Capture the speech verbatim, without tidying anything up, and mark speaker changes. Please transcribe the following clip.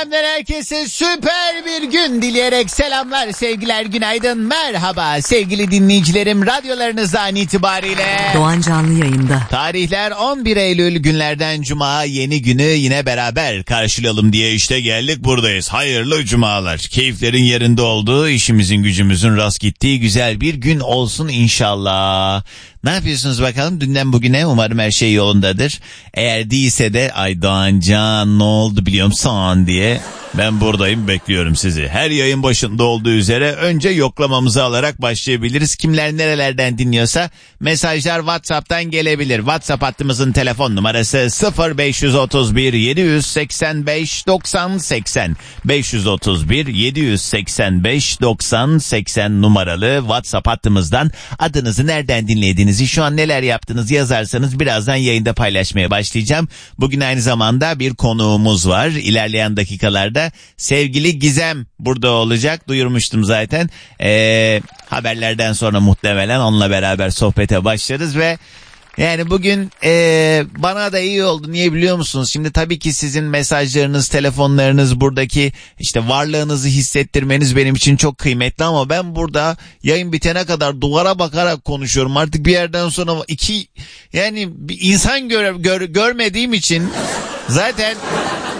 Speaker 1: Efem'den herkese süper bir gün dileyerek selamlar, sevgiler, günaydın, merhaba sevgili dinleyicilerim. Radyolarınızdan itibariyle
Speaker 2: Doğan Canlı yayında.
Speaker 1: Tarihler on bir Eylül, günlerden Cuma, yeni günü yine beraber karşılayalım diye işte geldik, buradayız. Hayırlı cumalar, keyiflerin yerinde olduğu, işimizin gücümüzün rast gittiği güzel bir gün olsun inşallah. Ne yapıyorsunuz bakalım dünden bugüne? Umarım her şey yolundadır. Eğer değilse de ay Doğancan ne oldu biliyor musun diye ben buradayım, bekliyorum sizi. Her yayın başında olduğu üzere önce yoklamamızı alarak başlayabiliriz. Kimler nerelerden dinliyorsa mesajlar WhatsApp'tan gelebilir. WhatsApp hattımızın telefon numarası sıfır beş otuz bir yedi seksen beş doksan seksen beş otuz bir yedi seksen beş doksan seksen numaralı WhatsApp hattımızdan adınızı, nereden dinlediğinizi, şu an neler yaptınız yazarsanız birazdan yayında paylaşmaya başlayacağım. Bugün aynı zamanda bir konuğumuz var. İlerleyen dakikalarda sevgili Gizem burada olacak. Duyurmuştum zaten. Ee, haberlerden sonra muhtemelen onunla beraber sohbete başlarız ve yani bugün ee, bana da iyi oldu. Niye biliyor musunuz? Şimdi tabii ki sizin mesajlarınız, telefonlarınız, buradaki işte varlığınızı hissettirmeniz benim için çok kıymetli ama ben burada yayın bitene kadar duvara bakarak konuşuyorum. Artık bir yerden sonra iki yani bir insan gör, gör, görmediğim için zaten